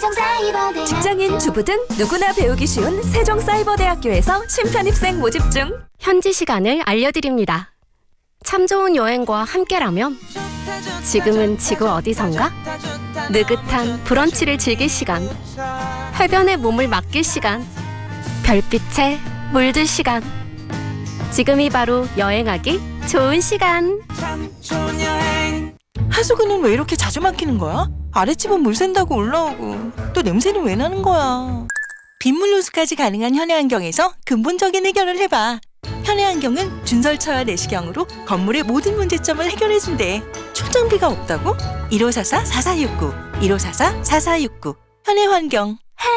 세종사이버대학. 직장인, 주부 등 누구나 배우기 쉬운 세종사이버대학교에서 신편입생 모집 중. 현지 시간을 알려드립니다. 참 좋은 여행과 함께라면 지금은 지구 어디선가? 느긋한 브런치를 즐길 시간, 해변에 몸을 맡길 시간, 별빛에 물들 시간. 지금이 바로 여행하기 좋은 시간. 하수구는 왜 이렇게 자주 막히는 거야? 아랫집은 물 샌다고 올라오고 또 냄새는 왜 나는 거야? 빗물 누수까지 가능한 현해환경에서 근본적인 해결을 해봐. 현해환경은 준설처와 내시경으로 건물의 모든 문제점을 해결해준대. 초정비가 없다고? 1544-4469 1544-4469 현해환경.